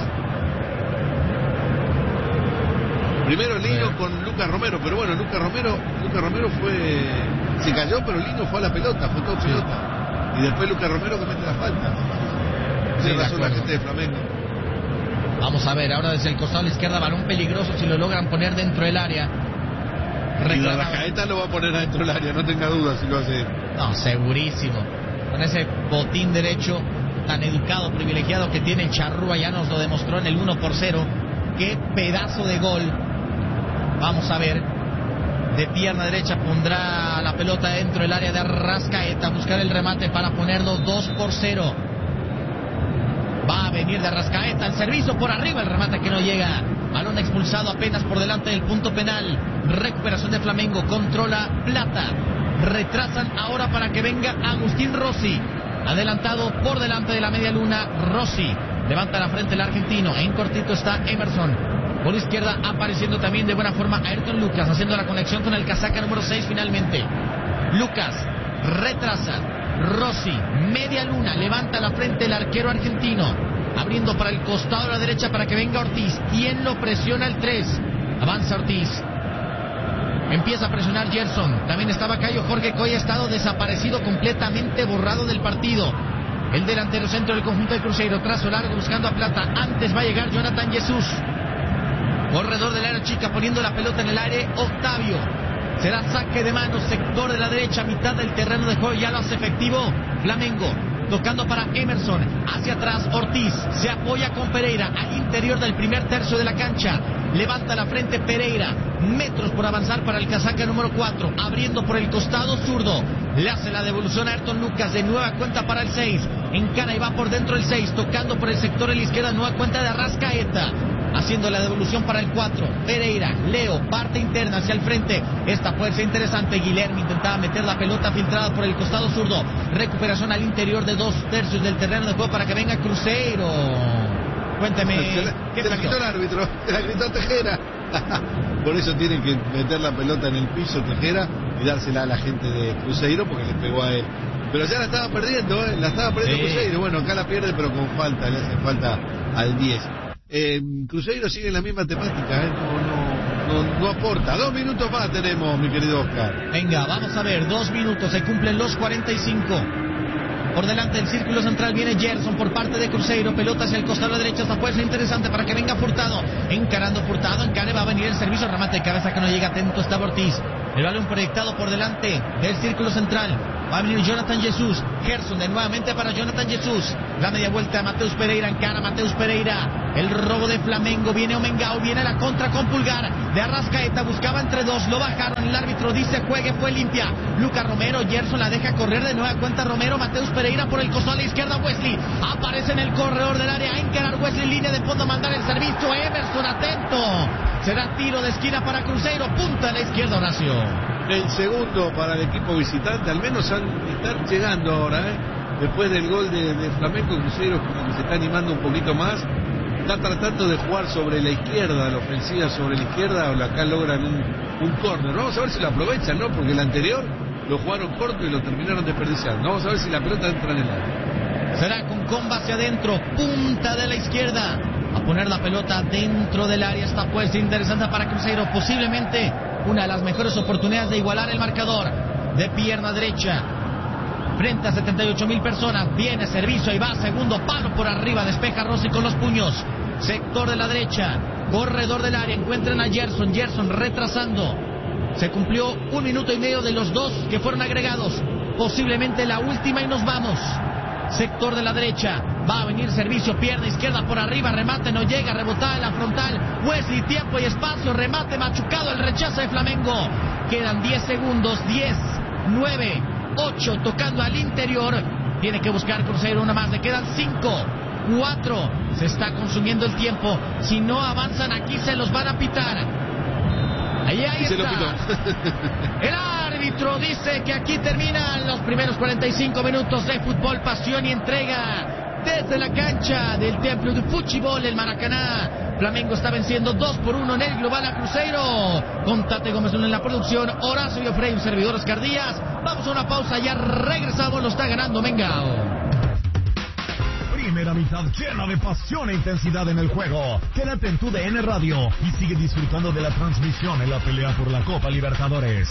Primero Lino con Lucas Romero, pero bueno, Lucas Romero se cayó, pero Lino fue a la pelota, fue todo pelota. Y después Lucas Romero que mete la falta. Tiene razón la gente de Flamengo. Vamos a ver, ahora desde el costado de la izquierda, balón peligroso si lo logran poner dentro del área. Y la Rascaeta lo va a poner adentro del área, no tenga dudas si lo hace. No, segurísimo. Con ese botín derecho tan educado, privilegiado que tiene el Charrúa, ya nos lo demostró en el 1-0. Qué pedazo de gol. Vamos a ver. De pierna derecha pondrá la pelota dentro del área de Arrascaeta. Buscar el remate para ponerlo 2-0. Va a venir de Arrascaeta. El servicio por arriba. El remate que no llega. Balón expulsado apenas por delante del punto penal. Recuperación de Flamengo. Controla Plata. Retrasan ahora para que venga Agustín Rossi. Adelantado por delante de la media luna. Rossi. Levanta la frente el argentino. En cortito está Emerson. Por izquierda apareciendo también de buena forma Ayrton Lucas, haciendo la conexión con el casaca número 6 finalmente. Lucas retrasa. Rossi, media luna, levanta la frente el arquero argentino. Abriendo para el costado de la derecha para que venga Ortiz. ¿Quién lo presiona? El 3. Avanza Ortiz. Empieza a presionar Gerson. También estaba Cayo Jorge, que hoy ha estado desaparecido, completamente borrado del partido. El delantero centro del conjunto de Cruzeiro, trazo largo buscando a Plata. Antes va a llegar Jonathan Jesús. Corredor del área chica poniendo la pelota en el aire. Octavio. Será saque de manos, sector de la derecha, mitad del terreno de juego. Ya lo hace efectivo Flamengo. Tocando para Emerson. Hacia atrás Ortiz. Se apoya con Pereira al interior del primer tercio de la cancha. Levanta la frente Pereira. Metros por avanzar para el casaca número 4. Abriendo por el costado zurdo. Le hace la devolución a Ayrton Lucas. De nueva cuenta para el 6. Encara y va por dentro el 6. Tocando por el sector de la izquierda. Nueva cuenta de Arrascaeta. Haciendo la devolución para el 4. Pereira, Leo, parte interna hacia el frente. Esta puede ser interesante. Guilherme intentaba meter la pelota filtrada por el costado zurdo. Recuperación al interior de 2/3 del terreno de juego para que venga Cruzeiro. Cuénteme. Se la quitó el árbitro. Se la gritó Tejera. Por eso tienen que meter la pelota en el piso Tejera y dársela a la gente de Cruzeiro porque le pegó a él. Pero ya la estaba perdiendo, La estaba perdiendo Cruzeiro. Bueno, acá la pierde, pero con falta. Le hace falta al 10. Cruzeiro sigue en la misma temática, no aporta. 2 minutos más tenemos, mi querido Oscar. Venga, vamos a ver, 2 minutos, se cumplen los 45. Por delante del círculo central viene Gerson por parte de Cruzeiro. Pelota hacia el costado derecho. Esta puede ser interesante para que venga Furtado. Encarando Furtado. Encare, va a venir el servicio. Remate de cabeza que no llega. Atento está Ortiz. El balón proyectado por delante del círculo central. Va a venir Jonathan Jesús. Gerson de nuevamente para Jonathan Jesús. La media vuelta a Mateus Pereira. Encara Mateus Pereira. El robo de Flamengo. Viene Omengao. Viene la contra con Pulgar. De Arrascaeta. Buscaba entre dos. Lo bajaron. El árbitro dice juegue. Fue limpia. Lucas Romero. Gerson la deja correr de nueva cuenta. Romero. Mateus Pereira por el costado a la izquierda. Wesley. Aparece en el corredor del área. A encarar Wesley. Línea de fondo. Mandar el servicio. Emerson atento. Será tiro de esquina para Cruzeiro. Punta a la izquierda, Horacio. El segundo para el equipo visitante. Al menos están llegando ahora, después del gol de Flamengo. Cruzeiro como que se está animando un poquito más. Está tratando de jugar sobre la izquierda, la ofensiva sobre la izquierda. Acá logran un córner. Vamos a ver si lo aprovechan, ¿no? Porque el anterior lo jugaron corto y lo terminaron desperdiciando. Vamos a ver si la pelota entra en el área. Será con comba hacia adentro, punta de la izquierda. A poner la pelota dentro del área. Esta puede ser interesante para Cruzeiro. Posiblemente una de las mejores oportunidades de igualar el marcador. De pierna derecha. Frente a 78,000 personas. Viene servicio y va. Segundo palo por arriba. Despeja Rossi con los puños. Sector de la derecha. Corredor del área. Encuentran a Gerson. Gerson retrasando. Se cumplió 1 minuto y medio de los 2 que fueron agregados. Posiblemente la última y nos vamos. Sector de la derecha. Va a venir servicio. Pierna izquierda por arriba. Remate no llega. Rebotada en la frontal. Wesley, tiempo y espacio. Remate machucado. El rechazo de Flamengo. Quedan 10 segundos. 10, 9, 8. Tocando al interior. Tiene que buscar Cruzeiro una más. Le quedan 5, 4. Se está consumiendo el tiempo. Si no avanzan aquí se los van a pitar. Ahí está. El árbitro dice que aquí terminan los primeros 45 minutos de fútbol, pasión y entrega desde la cancha del Templo de Fútbol, el Maracaná. Flamengo está venciendo 2-1 en el global a Cruzeiro. Con Tate Gómez en la producción, Horacio y Ofrey, servidores Cardías. Vamos a una pausa, ya regresamos, lo está ganando Mengao. Primera mitad llena de pasión e intensidad en el juego. Quédate en TUDN Radio y sigue disfrutando de la transmisión en la pelea por la Copa Libertadores.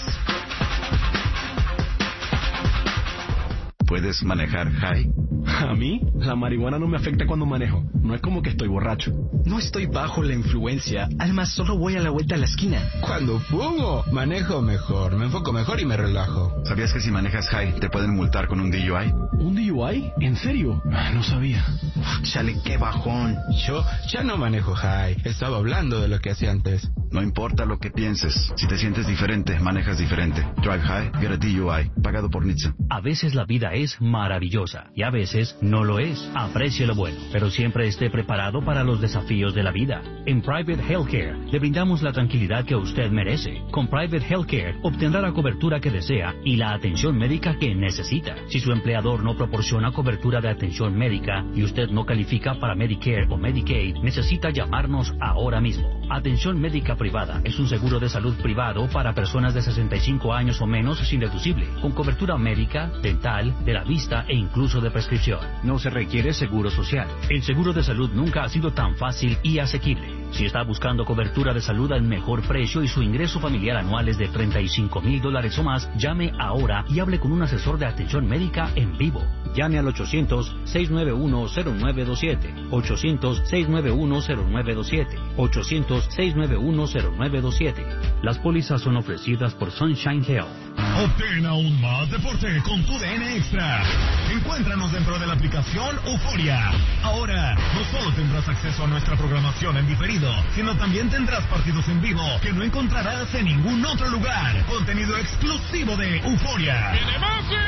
¿Puedes manejar high? A mí, la marihuana no me afecta cuando manejo. No es como que estoy borracho. No estoy bajo la influencia. Además, solo voy a la vuelta a la esquina. Cuando fumo, manejo mejor, me enfoco mejor y me relajo. ¿Sabías que si manejas high te pueden multar con un DUI? ¿Un DUI? ¿En serio? No sabía. Chale, qué bajón. Yo ya no manejo high. Estaba hablando de lo que hacía antes. No importa lo que pienses. Si te sientes diferente, manejas diferente. Drive high, get a DUI. Pagado por NHTSA. A veces la vida es maravillosa y a veces no lo es. Aprecie lo bueno, pero siempre esté preparado para los desafíos de la vida. En Private Healthcare le brindamos la tranquilidad que usted merece. Con Private Healthcare obtendrá la cobertura que desea y la atención médica que necesita. Si su empleador no proporciona cobertura de atención médica y usted no califica para Medicare o Medicaid, necesita llamarnos ahora mismo. Atención médica privada es un seguro de salud privado para personas de 65 años o menos sin deducible, con cobertura médica, dental, de la vista e incluso de prescripción. No se requiere seguro social. El seguro de salud nunca ha sido tan fácil y asequible. Si está buscando cobertura de salud al mejor precio y su ingreso familiar anual es de $35,000 o más, llame ahora y hable con un asesor de atención médica en vivo. Llame al 800-691-0927, 800-691-0927, 800-691-0927. Las pólizas son ofrecidas por Sunshine Health. Obtén aún más deporte con TUDN Extra. Encuéntranos dentro de la aplicación Euforia. Ahora, no solo tendrás acceso a nuestra programación en diferido, sino también tendrás partidos en vivo que no encontrarás en ningún otro lugar. Contenido exclusivo de Euforia. ¡Viene Messi!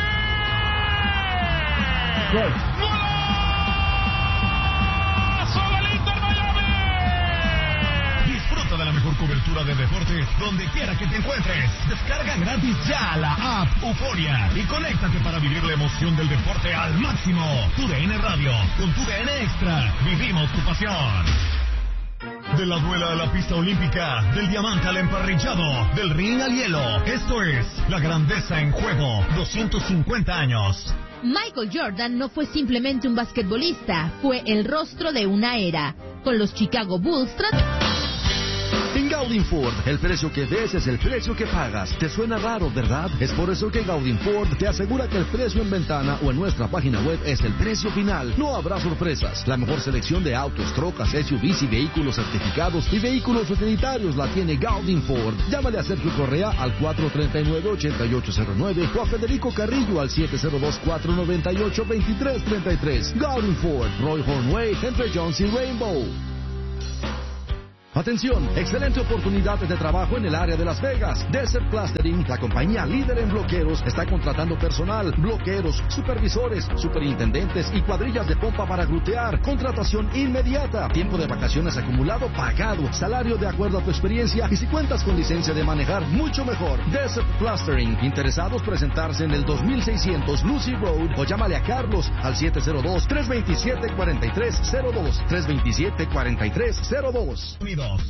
¡Gol! Disfruta de la mejor cobertura de deportes donde quiera que te encuentres. Descarga gratis ya la app Euforia y conéctate para vivir la emoción del deporte al máximo. TUDN Radio, con TUDN Extra, vivimos tu pasión. De la duela a la pista olímpica, del diamante al emparrillado, del ring al hielo. Esto es La Grandeza en Juego, 250 años. Michael Jordan no fue simplemente un basquetbolista, fue el rostro de una era. con los Chicago Bulls. En Gaudin Ford, el precio que des es el precio que pagas. ¿Te suena raro, verdad? Es por eso que Gaudin Ford te asegura que el precio en ventana o en nuestra página web es el precio final. No habrá sorpresas. La mejor selección de autos, trocas, SUVs y vehículos certificados y vehículos utilitarios la tiene Gaudin Ford. Llámale a Sergio Correa al 439-8809 o a Federico Carrillo al 702-498-2333. Gaudin Ford, Roy Hornway, entre Jones y Rainbow. Atención, excelente oportunidad de trabajo en el área de Las Vegas. Desert Plastering, la compañía líder en bloqueros, está contratando personal, bloqueros, supervisores, superintendentes y cuadrillas de pompa para glutear. Contratación inmediata. Tiempo de vacaciones acumulado pagado. Salario de acuerdo a tu experiencia y si cuentas con licencia de manejar, mucho mejor. Desert Plastering. Interesados presentarse en el 2600 Lucy Road o llámale a Carlos al 702-327-4302. 327-4302.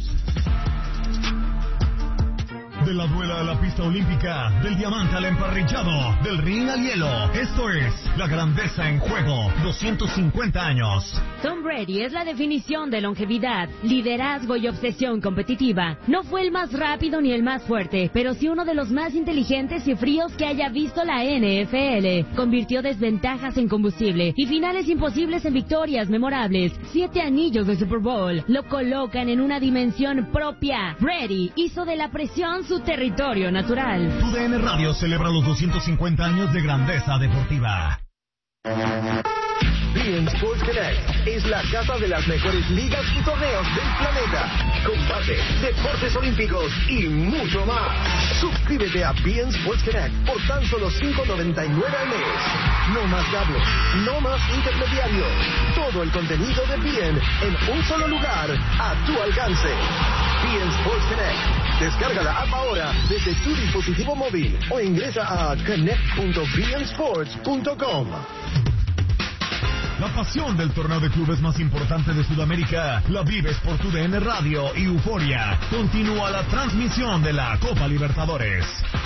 De la duela a la pista olímpica, del diamante al emparrillado, del ring al hielo. Esto es la grandeza en juego. 250 años. Tom Brady es la definición de longevidad, liderazgo y obsesión competitiva. No fue el más rápido ni el más fuerte, pero sí uno de los más inteligentes y fríos que haya visto la NFL. Convirtió desventajas en combustible y finales imposibles en victorias memorables. 7 anillos de Super Bowl lo colocan en una dimensión propia. Brady hizo de la presión su territorio natural. TUDN Radio celebra los 250 años de grandeza deportiva. beIN Sports Connect es la casa de las mejores ligas y torneos del planeta. Combate, deportes olímpicos y mucho más. Suscríbete a beIN Sports Connect por tan solo $5.99 al mes. No más cable, no más intermediario. Todo el contenido de beIN en un solo lugar, a tu alcance. beIN Sports Connect. Descarga la app ahora desde tu dispositivo móvil o ingresa a connect.beinsports.com. La pasión del torneo de clubes más importante de Sudamérica la vives por TUDN Radio y Euforia. Continúa la transmisión de la Copa Libertadores.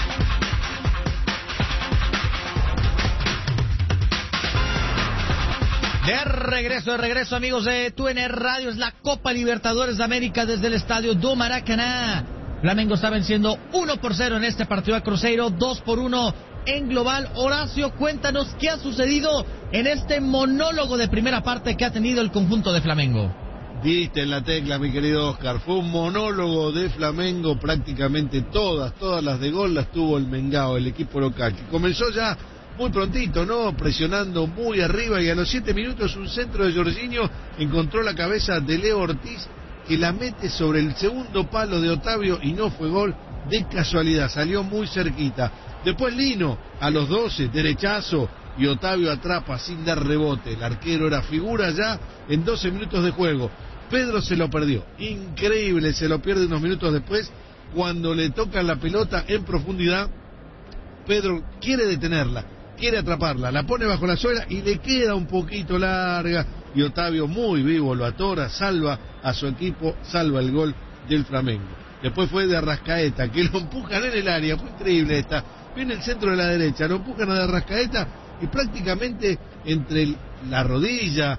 De regreso amigos de TUDN Radio, es la Copa Libertadores de América desde el estadio do Maracaná. Flamengo está venciendo 1-0 en este partido a Cruzeiro, 2-1 en global. Horacio, cuéntanos qué ha sucedido en este monólogo de primera parte que ha tenido el conjunto de Flamengo. Diste en la tecla, mi querido Oscar. Fue un monólogo de Flamengo, prácticamente todas las de gol las tuvo el Mengao, el equipo local, que comenzó ya muy prontito, ¿no? Presionando muy arriba, y a los 7 minutos un centro de Jorginho encontró la cabeza de Leo Ortiz, que la mete sobre el segundo palo de Otavio y no fue gol de casualidad, salió muy cerquita. Después Lino, a los 12, derechazo, y Otavio atrapa sin dar rebote. El arquero era figura ya en 12 minutos de juego. Pedro se lo perdió, increíble, se lo pierde unos minutos después, cuando le tocan la pelota en profundidad. Pedro quiere detenerla, quiere atraparla, la pone bajo la suela y le queda un poquito larga, y Otavio muy vivo lo atora, salva a su equipo, salva el gol del Flamengo. Después fue de Arrascaeta, que lo empujan en el área, fue increíble esta, viene el centro de la derecha, lo empujan a Arrascaeta y prácticamente entre la rodilla,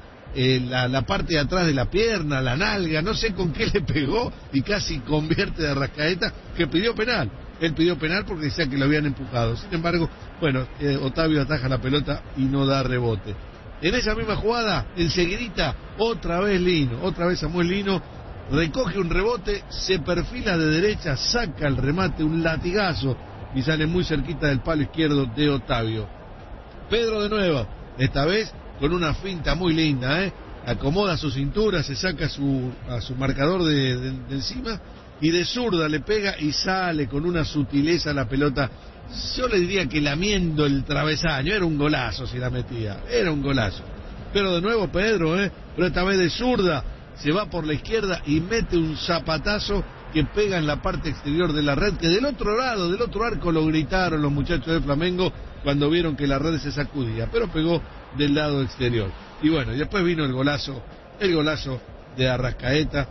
la parte de atrás de la pierna, la nalga, no sé con qué le pegó, y casi convierte de Arrascaeta, que pidió penal. Él pidió penal porque decía que lo habían empujado. Sin embargo, bueno, Otavio ataja la pelota y no da rebote. En esa misma jugada, enseguidita, otra vez Lino, otra vez Samuel Lino, recoge un rebote, se perfila de derecha, saca el remate, un latigazo, y sale muy cerquita del palo izquierdo de Otavio. Pedro de nuevo, esta vez con una finta muy linda, acomoda su cintura, se saca a su marcador de encima, y de zurda le pega y sale con una sutileza la pelota. Yo le diría que lamiendo el travesaño, era un golazo si la metía, era un golazo. Pero de nuevo Pedro, pero esta vez de zurda, se va por la izquierda y mete un zapatazo que pega en la parte exterior de la red, que del otro lado, del otro arco, lo gritaron los muchachos de Flamengo cuando vieron que la red se sacudía, pero pegó del lado exterior. Y bueno, y después vino el golazo de Arrascaeta.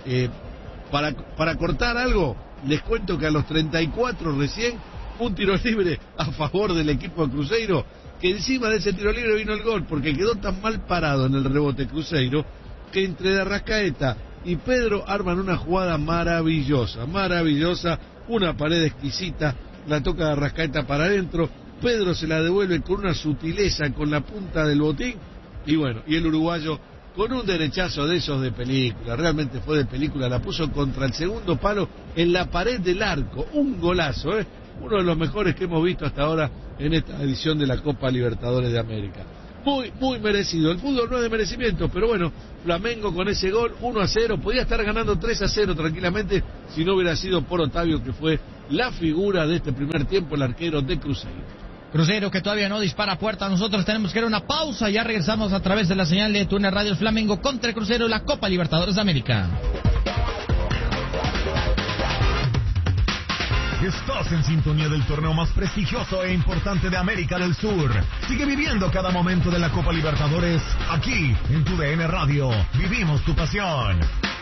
Para cortar algo, les cuento que a los 34 recién, un tiro libre a favor del equipo de Cruzeiro, que encima de ese tiro libre vino el gol, porque quedó tan mal parado en el rebote Cruzeiro, entre De Arrascaeta y Pedro arman una jugada maravillosa, una pared exquisita, la toca De Arrascaeta para adentro, Pedro se la devuelve con una sutileza con la punta del botín, y bueno, y el uruguayo con un derechazo de esos de película, realmente fue de película, la puso contra el segundo palo en la pared del arco, un golazo, uno de los mejores que hemos visto hasta ahora en esta edición de la Copa Libertadores de América. Muy merecido, el fútbol no es de merecimiento, pero bueno, Flamengo con ese gol, 1-0, podía estar ganando 3-0 tranquilamente si no hubiera sido por Otavio, que fue la figura de este primer tiempo, el arquero de Cruzeiro. Cruzeiro que todavía no dispara puerta. Nosotros tenemos que ir a una pausa. Ya regresamos a través de la señal de TUDN Radio. Flamengo contra el Cruzeiro, la Copa Libertadores de América. Estás en sintonía del torneo más prestigioso e importante de América del Sur. Sigue viviendo cada momento de la Copa Libertadores aquí en TUDN Radio. Vivimos tu pasión.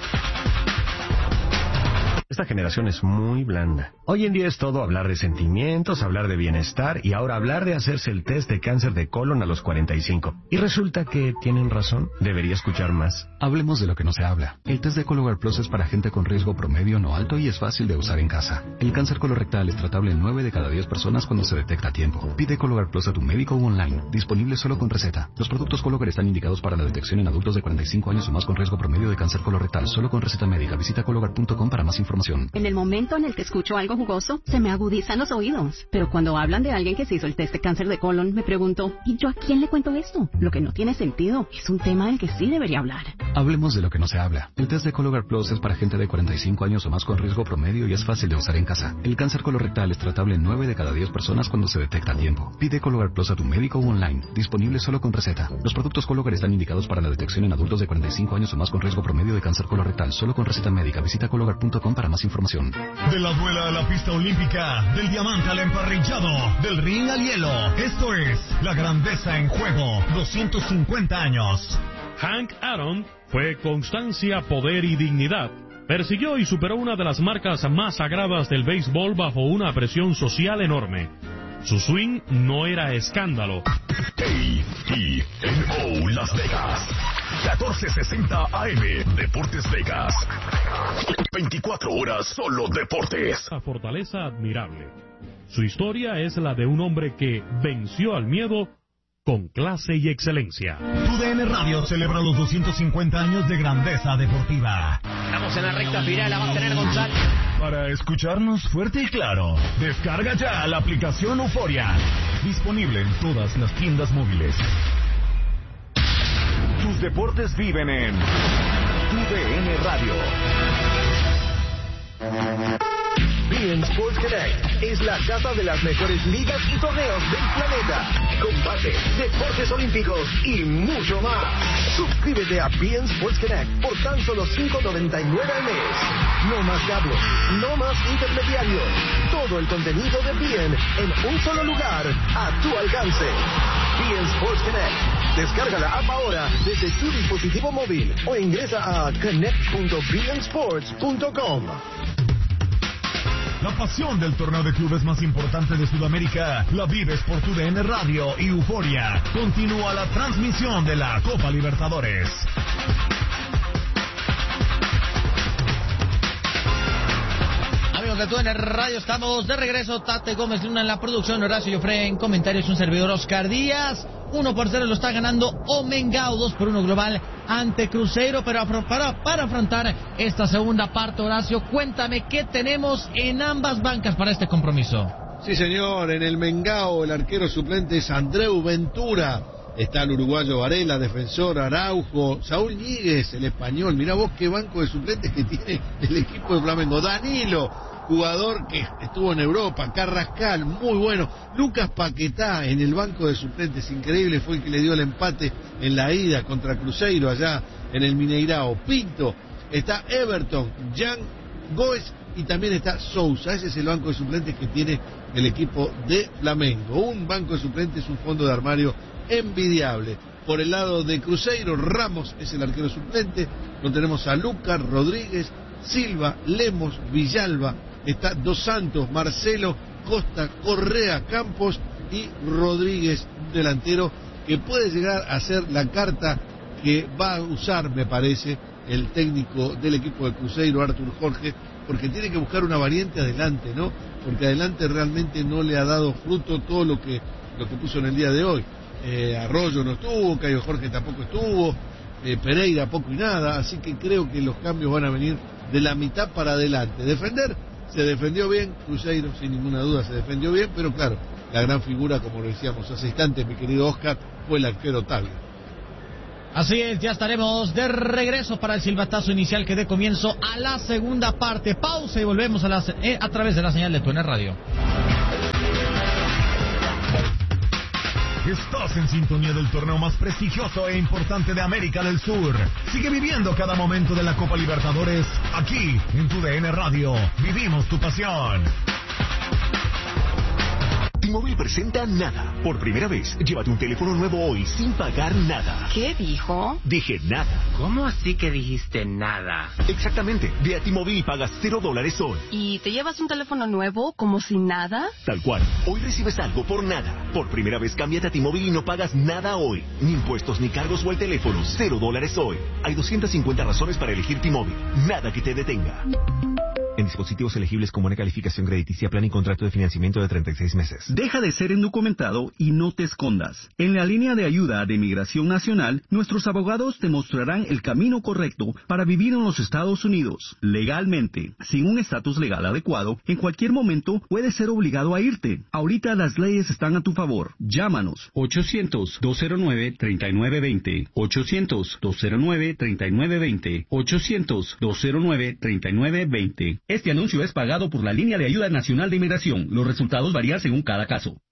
Esta generación es muy blanda. Hoy en día es todo hablar de sentimientos, hablar de bienestar y ahora hablar de hacerse el test de cáncer de colon a los 45. Y resulta que tienen razón. Debería escuchar más. Hablemos de lo que no se habla. El test de Cologuard Plus es para gente con riesgo promedio no alto y es fácil de usar en casa. El cáncer colorectal es tratable en 9 de cada 10 personas cuando se detecta a tiempo. Pide Cologuard Plus a tu médico o online. Disponible solo con receta. Los productos Cologuard están indicados para la detección en adultos de 45 años o más con riesgo promedio de cáncer colorectal. Solo con receta médica. Visita cologuard.com para más información. En el momento en el que escucho algo jugoso, se me agudizan los oídos. Pero cuando hablan de alguien que se hizo el test de cáncer de colon, me pregunto, ¿y yo a quién le cuento esto? Lo que no tiene sentido. Es un tema del que sí debería hablar. Hablemos de lo que no se habla. El test de Cologuard Plus es para gente de 45 años o más con riesgo promedio y es fácil de usar en casa. El cáncer colorectal es tratable en 9 de cada 10 personas cuando se detecta a tiempo. Pide Cologuard Plus a tu médico o online. Disponible solo con receta. Los productos Cologuard están indicados para la detección en adultos de 45 años o más con riesgo promedio de cáncer colorectal. Solo con receta médica. Visita cologuard.com para más información. De la duela a la pista olímpica, del diamante al emparrillado, del ring al hielo. Esto es la grandeza en juego. 250 años. Hank Aaron fue constancia, poder y dignidad. Persiguió y superó una de las marcas más sagradas del béisbol bajo una presión social enorme. Su swing no era escándalo. KENO Las Vegas. 1460 AM. Deportes Vegas. 24 horas solo deportes. Una fortaleza admirable. Su historia es la de un hombre que venció al miedo con clase y excelencia. TUDN Radio celebra los 250 años de grandeza deportiva. Estamos en la recta final, la va a tener González. Para escucharnos fuerte y claro, descarga ya la aplicación Euforia. Disponible en todas las tiendas móviles. Tus deportes viven en TUDN Radio. beIN Sports Connect es la casa de las mejores ligas y torneos del planeta. Combate, deportes olímpicos y mucho más. Suscríbete a beIN Sports Connect por tan solo $5.99 al mes. No más cables, no más intermediarios. Todo el contenido de beIN en un solo lugar, a tu alcance. beIN Sports Connect. Descarga la app ahora desde tu dispositivo móvil o ingresa a connect.beinsports.com. La pasión del torneo de clubes más importante de Sudamérica la vives por TUDN Radio y Euforia. Continúa la transmisión de la Copa Libertadores. Amigos de TUDN Radio, estamos de regreso. Tate Gómez Luna en la producción, Horacio Joffre en comentarios, un servidor Oscar Díaz. 1-0 lo está ganando Omengao, 2-1 global ante Cruzeiro, pero para afrontar esta segunda parte, Horacio, cuéntame qué tenemos en ambas bancas para este compromiso. Sí, señor, en el Mengao el arquero suplente es Andreu Ventura. Está el uruguayo Varela, defensor Araujo, Saúl Ñíguez, el español. Mirá vos qué banco de suplentes que tiene el equipo de Flamengo. Danilo, jugador que estuvo en Europa. Carrascal, muy bueno. Lucas Paquetá en el banco de suplentes, increíble, fue el que le dio el empate en la ida contra Cruzeiro allá en el Mineirao. Pinto, está Everton, Jan Goes y también está Sousa. Ese es el banco de suplentes que tiene el equipo de Flamengo. Un banco de suplentes, un fondo de armario envidiable. Por el lado de Cruzeiro, Ramos es el arquero suplente. Lo tenemos a Lucas, Rodríguez, Silva, Lemos, Villalba. Está Dos Santos, Marcelo, Costa, Correa, Campos y Rodríguez, delantero que puede llegar a ser la carta que va a usar, me parece, el técnico del equipo de Cruzeiro, Arthur Jorge, porque tiene que buscar una variante adelante, ¿no? Porque adelante realmente no le ha dado fruto todo lo que puso en el día de hoy. Arroyo no estuvo, Caio Jorge tampoco estuvo, Pereira poco y nada, así que creo que los cambios van a venir de la mitad para adelante. Defender, se defendió bien, Cruzeiro sin ninguna duda se defendió bien, pero claro, la gran figura, como lo decíamos hace instantes, mi querido Oscar, fue el arquero Tagle. Así es, ya estaremos de regreso para el silbatazo inicial que dé comienzo a la segunda parte. Pausa y volvemos a través de la señal de TUDN Radio. Estás en sintonía del torneo más prestigioso e importante de América del Sur. Sigue viviendo cada momento de la Copa Libertadores aquí en TUDN Radio. Vivimos tu pasión. T-Mobile presenta Nada. Por primera vez, llévate un teléfono nuevo hoy sin pagar nada. ¿Qué dijo? Dije nada. ¿Cómo así que dijiste nada? Exactamente. Ve a T-Mobile y pagas $0 hoy. ¿Y te llevas un teléfono nuevo como si nada? Tal cual. Hoy recibes algo por nada. Por primera vez, cámbiate a T-Mobile y no pagas nada hoy. Ni impuestos, ni cargos o el teléfono. $0 hoy. Hay 250 razones para elegir T-Mobile. Nada que te detenga. En dispositivos elegibles con buena calificación crediticia, plan y contrato de financiamiento de 36 meses. Deja de ser indocumentado y no te escondas. En la línea de ayuda de Migración Nacional, nuestros abogados te mostrarán el camino correcto para vivir en los Estados Unidos, legalmente. Sin un estatus legal adecuado, en cualquier momento puedes ser obligado a irte. Ahorita las leyes están a tu favor. Llámanos. 800-209-3920. 800-209-3920. 800-209-3920. Este anuncio es pagado por la Línea de Ayuda Nacional de Inmigración. Los resultados varían según cada caso.